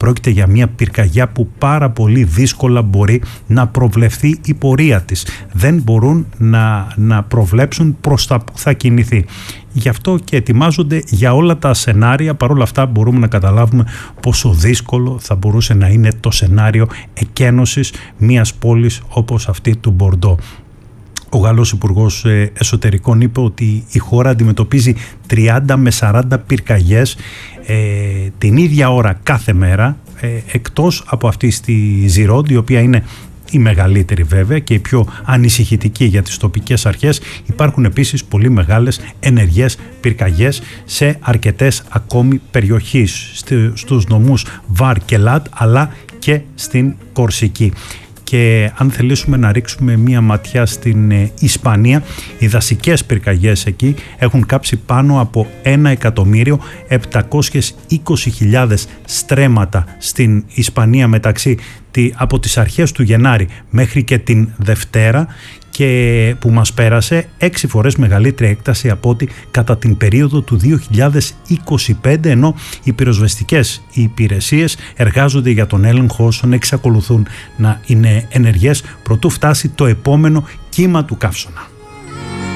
Πρόκειται για μια πυρκαγιά που πάρα πολύ δύσκολα μπορεί να προβλεφθεί η πορεία της. Δεν μπορούν να προβλέψουν προς τα που θα κινηθεί. Γι' αυτό και ετοιμάζονται για όλα τα σενάρια. Παρ' όλα αυτά μπορούμε να καταλάβουμε πόσο δύσκολο θα μπορούσε να είναι το σενάριο εκένωσης μιας πόλης όπως αυτή του Μπορντό. Ο Γάλλος Υπουργός Εσωτερικών είπε ότι η χώρα αντιμετωπίζει 30 με 40 πυρκαγιές την ίδια ώρα κάθε μέρα, εκτός από αυτή στη Ζιρόντ, η οποία είναι η μεγαλύτερη βέβαια και η πιο ανησυχητική για τις τοπικές αρχές. Υπάρχουν επίσης πολύ μεγάλες ενεργές πυρκαγιές σε αρκετές ακόμη περιοχές, στους νομούς Βαρ και Λάτ, αλλά και στην Κορσική. Και αν θελήσουμε να ρίξουμε μία ματιά στην Ισπανία, οι δασικές πυρκαγιές εκεί έχουν κάψει πάνω από 1.720.000 στρέμματα στην Ισπανία από τις αρχές του Γενάρη μέχρι και την Δευτέρα, και που μας πέρασε 6 φορές μεγαλύτερη έκταση από ό,τι κατά την περίοδο του 2025, ενώ οι πυροσβεστικές υπηρεσίες εργάζονται για τον έλεγχο όσων εξακολουθούν να είναι ενεργές προτού φτάσει το επόμενο κύμα του καύσωνα.